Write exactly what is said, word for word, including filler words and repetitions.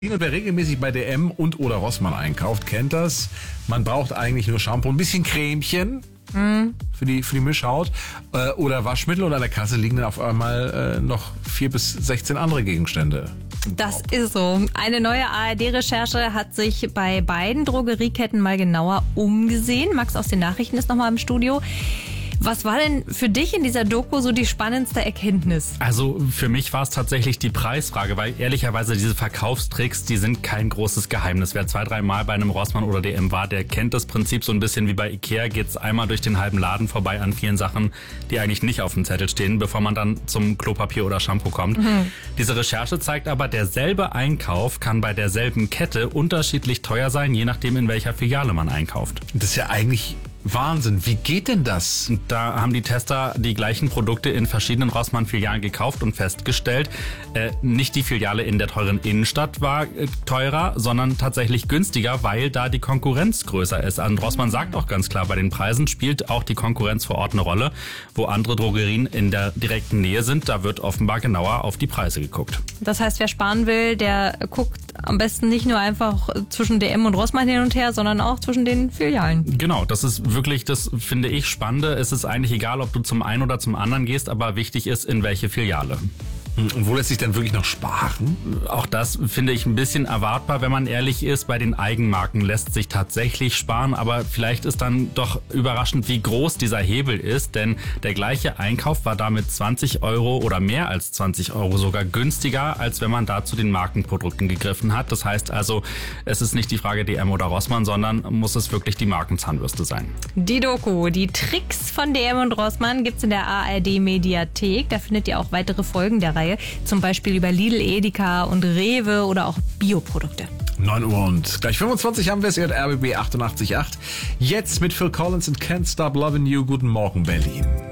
Und wer regelmäßig bei D M und oder Rossmann einkauft, kennt das. Man braucht eigentlich nur Shampoo, ein bisschen Cremchen mm. für die für die Mischhaut äh, oder Waschmittel, und an der Kasse liegen dann auf einmal äh, noch vier bis sechzehn andere Gegenstände. Das ist so. Eine neue A R D-Recherche hat sich bei beiden Drogerieketten mal genauer umgesehen. Max aus den Nachrichten ist nochmal im Studio. Was war denn für dich in dieser Doku so die spannendste Erkenntnis? Also für mich war es tatsächlich die Preisfrage, weil ehrlicherweise diese Verkaufstricks, die sind kein großes Geheimnis. Wer zwei, drei Mal bei einem Rossmann oder D M war, der kennt das Prinzip so ein bisschen wie bei Ikea, geht's einmal durch den halben Laden vorbei an vielen Sachen, die eigentlich nicht auf dem Zettel stehen, bevor man dann zum Klopapier oder Shampoo kommt. Mhm. Diese Recherche zeigt aber, derselbe Einkauf kann bei derselben Kette unterschiedlich teuer sein, je nachdem in welcher Filiale man einkauft. Das ist ja eigentlich Wahnsinn. Wie geht denn das? Und da haben die Tester die gleichen Produkte in verschiedenen Rossmann-Filialen gekauft und festgestellt, äh, nicht die Filiale in der teuren Innenstadt war äh, teurer, sondern tatsächlich günstiger, weil da die Konkurrenz größer ist. Und Rossmann sagt auch ganz klar, bei den Preisen spielt auch die Konkurrenz vor Ort eine Rolle. Wo andere Drogerien in der direkten Nähe sind, da wird offenbar genauer auf die Preise geguckt. Das heißt, wer sparen will, der guckt am besten nicht nur einfach zwischen D M und Rossmann hin und her, sondern auch zwischen den Filialen. Genau, das ist wirklich, das finde ich, Spannende. Es ist eigentlich egal, ob du zum einen oder zum anderen gehst, aber wichtig ist, in welche Filiale. Und wo lässt sich dann wirklich noch sparen? Auch das finde ich ein bisschen erwartbar, wenn man ehrlich ist. Bei den Eigenmarken lässt sich tatsächlich sparen, aber vielleicht ist dann doch überraschend, wie groß dieser Hebel ist, denn der gleiche Einkauf war damit zwanzig Euro oder mehr als zwanzig Euro sogar günstiger, als wenn man da zu den Markenprodukten gegriffen hat. Das heißt also, es ist nicht die Frage D M oder Rossmann, sondern muss es wirklich die Markenzahnbürste sein. Die Doku, die Tricks von D M und Rossmann gibt's in der A R D-Mediathek. Da findet ihr auch weitere Folgen der Reihe. Zum Beispiel über Lidl, Edeka und Rewe oder auch Bioprodukte. neun Uhr und gleich fünfundzwanzig haben wir es, ihr hört R B B achtundachtzig Komma acht. Jetzt mit Phil Collins und Can't Stop Loving You. Guten Morgen, Berlin.